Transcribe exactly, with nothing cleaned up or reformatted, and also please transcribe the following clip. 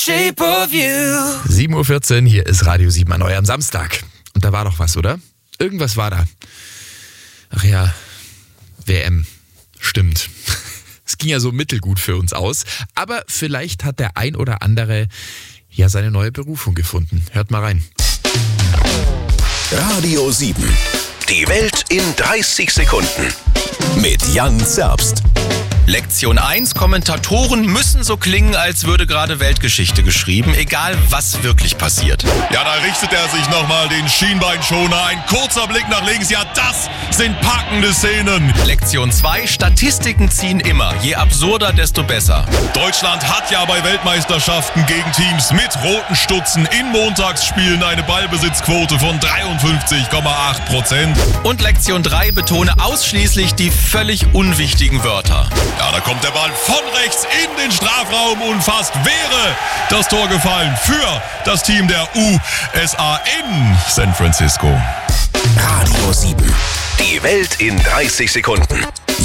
Shape of You. sieben Uhr vierzehn, hier ist Radio sieben an eurem Samstag. Und da war doch was, oder? Irgendwas war da. Ach ja, W M. Stimmt. Es ging ja so mittelgut für uns aus. Aber vielleicht hat der ein oder andere ja seine neue Berufung gefunden. Hört mal rein. Radio sieben. Die Welt in dreißig Sekunden. Mit Jan Zerbst. Lektion eins. Kommentatoren müssen so klingen, als würde gerade Weltgeschichte geschrieben, egal was wirklich passiert. Ja, da richtet er sich nochmal den Schienbeinschoner. Ein kurzer Blick nach links. Ja, das sind packende Szenen. Lektion zwei. Statistiken ziehen immer. Je absurder, desto besser. Deutschland hat ja bei Weltmeisterschaften gegen Teams mit roten Stutzen in Montagsspielen eine Ballbesitzquote von dreiundfünfzig Komma acht Prozent. Und Lektion drei. Betone ausschließlich die völlig unwichtigen Wörter. Ja, da kommt der Ball von rechts in den Strafraum und fast wäre das Tor gefallen für das Team der U S A in San Francisco. Radio sieben. Die Welt in dreißig Sekunden.